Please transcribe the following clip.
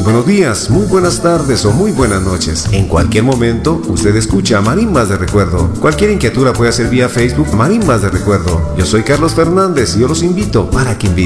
buenos días, muy buenas tardes o muy buenas noches. En cualquier momento, usted escucha Marimbas de Recuerdo. Cualquier inquietud la puede hacer vía Facebook Marimbas de Recuerdo. Yo soy Carlos Fernández y yo los invito para que inviten.